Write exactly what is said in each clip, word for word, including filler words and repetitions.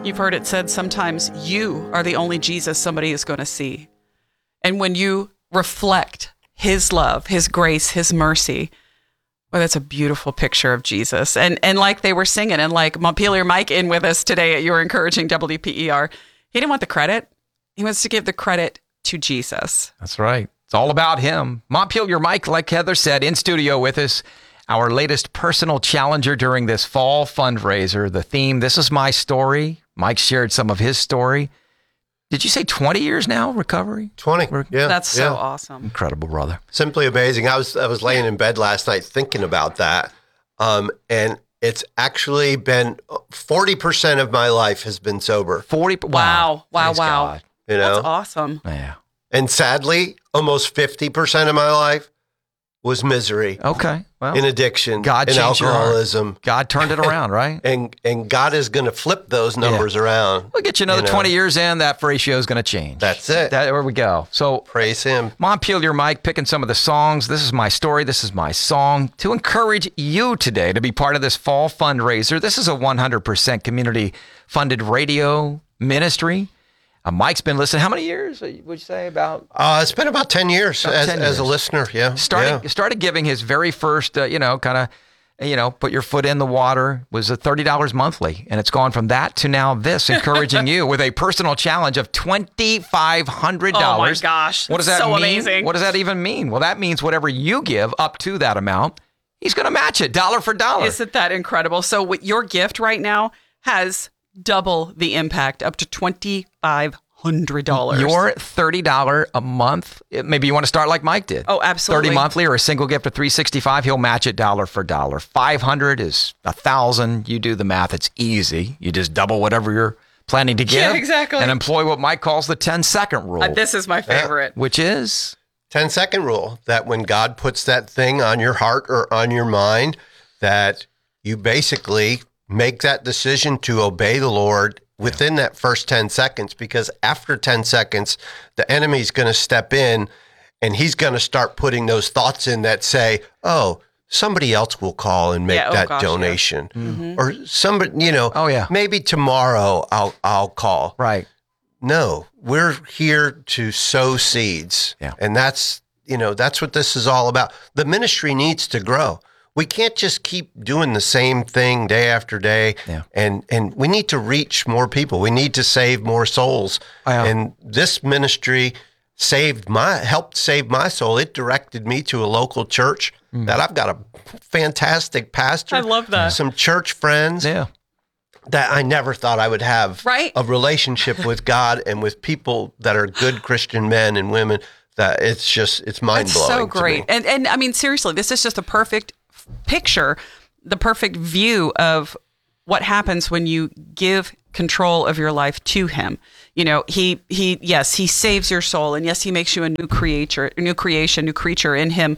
You've heard it said sometimes you are the only Jesus somebody is going to see. And when you reflect his love, his grace, his mercy, well, that's a beautiful picture of Jesus. And and like they were singing, and like Montpelier Mike in with us today at Your Encouraging W P E R, he didn't want the credit. He wants to give the credit to Jesus. That's right. It's all about him. Montpelier Mike, like Heather said, in studio with us, our latest personal challenger during this fall fundraiser. The theme, This Is My Story. Mike shared some of his story. Did you say twenty years now, recovery? twenty, yeah. That's so yeah. awesome. Incredible, brother. Simply amazing. I was I was laying in bed last night thinking about that, um, and it's actually been forty percent of my life has been sober. forty Wow, wow, Praise wow. God. You know? That's awesome. Yeah. And sadly, almost fifty percent of my life was misery Okay. Well, in addiction, God in changed your heart. alcoholism. God turned it around, right? And and God is going to flip those numbers around. We'll get you another You know? twenty years in, that ratio is going to change. That's it. That, there we go. So Praise him. Montpelier Mike picking some of the songs. This is my story. This is my song to encourage you today to be part of this fall fundraiser. This is a one hundred percent community funded radio ministry. Uh, Mike's been listening. How many years would you say about? Uh, it's been about ten years About as, ten as a years. listener. Yeah. Started yeah. started giving his very first, uh, you know, kind of, you know, put your foot in the water, was a thirty dollars monthly. And it's gone from that to now this, encouraging you with a personal challenge of twenty-five hundred dollars. Oh my gosh. What does that so mean? amazing. What does that even mean? Well, that means whatever you give up to that amount, he's going to match it dollar for dollar. Isn't that incredible? So what your gift right now has double the impact, up to twenty-five hundred dollars. Your thirty dollars a month, maybe you want to start like Mike did. Oh, absolutely. thirty monthly or a single gift of three hundred sixty-five, he'll match it dollar for dollar. five hundred is one thousand. You do the math. It's easy. You just double whatever you're planning to give. Yeah, exactly. And employ what Mike calls the ten-second rule, Uh, this is my favorite. which is... ten second rule, that when God puts that thing on your heart or on your mind, that you basically make that decision to obey the Lord within that first ten seconds, because after ten seconds, the enemy's going to step in and he's going to start putting those thoughts in that say, oh, somebody else will call and make Yeah, oh that gosh, yeah. donation. Mm-hmm. Or somebody, you know, Oh, yeah. maybe tomorrow I'll, I'll call. Right. No, we're here to sow seeds. Yeah. And that's, you know, that's what this is all about. The ministry needs to grow. We can't just keep doing the same thing day after day. Yeah. And and we need to reach more people. We need to save more souls. Yeah. And this ministry saved my helped save my soul. It directed me to a local church that I've got a fantastic pastor. I love that. Some church friends Yeah. that I never thought I would have Right. a relationship with God and with people that are good Christian men and women. That it's just, it's mind It's blowing. so great. And and I mean, seriously, this is just a perfect picture, the perfect view of what happens when you give control of your life to him. You know, he he yes, he saves your soul, and yes, he makes you a new creature, a new creation, new creature in him.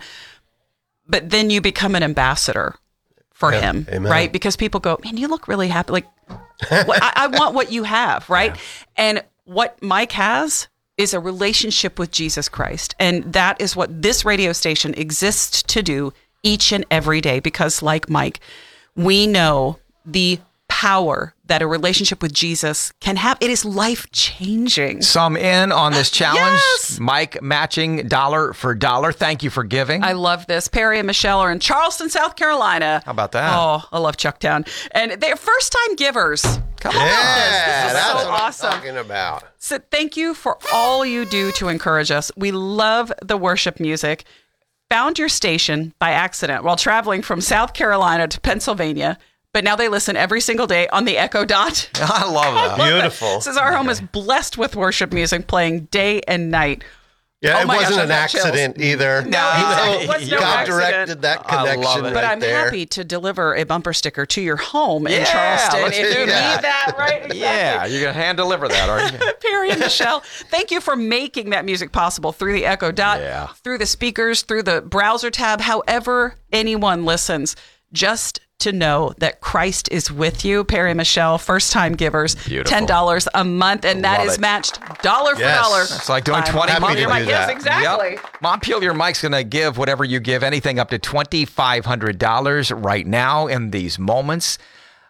But then you become an ambassador for Yeah, him, amen. right? Because people go, man, you look really happy. Like, what, I, I want what you have, right? And what Mike has is a relationship with Jesus Christ. And that is what this radio station exists to do each and every day. Because like Mike, we know the power that a relationship with Jesus can have. It is life-changing. Some in on this challenge. Yes! Mike matching dollar for dollar. Thank you for giving. I love this. Perry and Michelle are in Charleston, South Carolina. How about that? Oh, I love Chucktown. And they're first-time givers. Come Yeah, on. This, this is that's so what awesome. I'm talking about. So thank you for all you do to encourage us. We love the worship music. Found your station by accident while traveling from South Carolina to Pennsylvania, but now they listen every single day on the Echo Dot. I love that. Beautiful. Says our home is blessed with worship music playing day and night. Yeah, Oh it my wasn't gosh, an I've got chills. accident either. No, You it was no God accident. directed that I love connection it. right But I'm there. happy to deliver a bumper sticker to your home in Yeah, Charleston let's if do you that. need that, right? Exactly. Yeah, you're going to hand deliver that, aren't you? Perry and Michelle, thank you for making that music possible through the Echo Dot, Yeah. through the speakers, through the browser tab, however anyone listens, just to know that Christ is with you. Perry and Michelle, first-time givers, Beautiful. ten dollars a month, and that Love is it. matched dollar for Yes. dollar. It's like doing by twenty Happy months. to do Yes, that. exactly. Yep. Montpelier Mike's going to give whatever you give, anything up to twenty-five hundred dollars right now in these moments.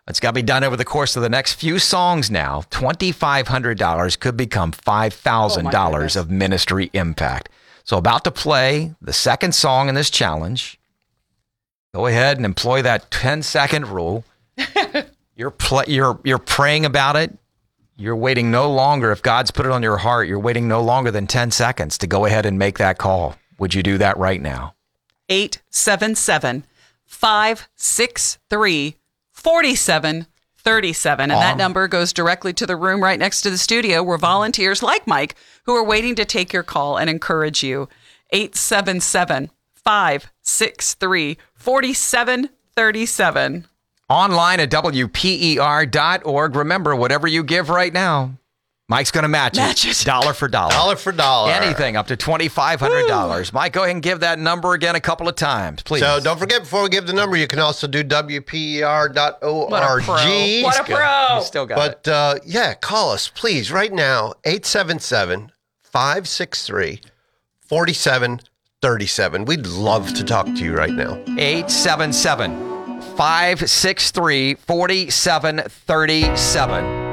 It's got to be done over the course of the next few songs now. two thousand five hundred dollars could become five thousand dollars Oh, my of ministry impact. So about to play the second song in this challenge. Go ahead and employ that ten-second rule. You're pl- you're you're praying about it. You're waiting no longer. If God's put it on your heart, you're waiting no longer than ten seconds to go ahead and make that call. Would you do that right now? eight seven seven, five six three, four seven three seven. And that Um, number goes directly to the room right next to the studio where volunteers like Mike who are waiting to take your call and encourage you. eight seven seven, five six three, four seven three seven. Online at W P E R dot org. Remember, whatever you give right now, Mike's going to match, Match it. it. Dollar for dollar. Dollar for dollar. Anything up to two thousand five hundred dollars. Mike, go ahead and give that number again a couple of times, please. So don't forget, before we give the number, you can also do W P E R dot org. What a pro. What a pro. You still got it. But uh, yeah, call us, please, right now, eight seven seven, five six three, four seven three seven. We'd love to talk to you right now. eight seven seven, five six three, four seven three seven.